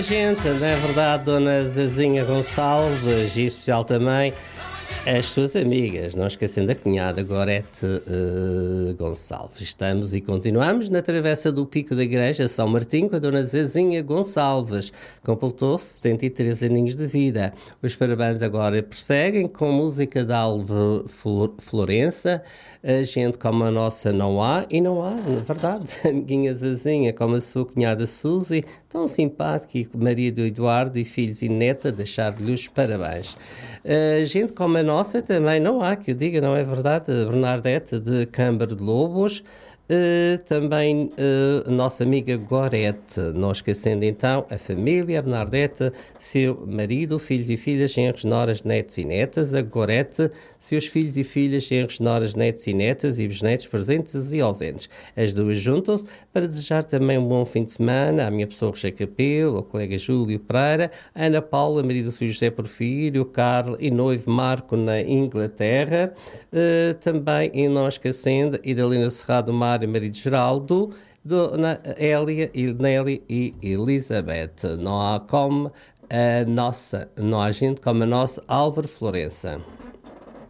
Gente, não é verdade, Dona Zezinha Gonçalves, e especial também as suas amigas, não esquecendo a cunhada Gorete Gonçalves. Estamos e continuamos na travessa do Pico da Igreja São Martim com a Dona Zezinha Gonçalves. Completou 73 aninhos de vida. Os parabéns agora prosseguem com música da Alve Florença. A gente como a nossa não há, e não há, na verdade, a amiguinha Zezinha, como a sua cunhada Suzy, tão simpática, e marido Eduardo e filhos e neta, deixar-lhe os parabéns. Gente como a nossa também não há, que eu diga, não é verdade? A Bernadette de Câmara de Lobos, também nossa amiga Gorete, não esquecendo então a família, a Bernadette, seu marido, filhos e filhas, genros, noras, netos e netas, a Gorete, seus filhos e filhas, genros, noras, netos e netas e bisnetos presentes e ausentes. As duas juntam-se para desejar também um bom fim de semana à minha pessoa Rocha Capelo, ao colega Júlio Pereira, a Ana Paula, marido do filho José Porfírio, Carlos e noivo Marco na Inglaterra, também e não esquecendo Idalina Serrado Mário, marido Geraldo, Dona Hélia, Nelly e Elizabeth. Não há como a nossa, não há gente como a nossa Álvaro Florença.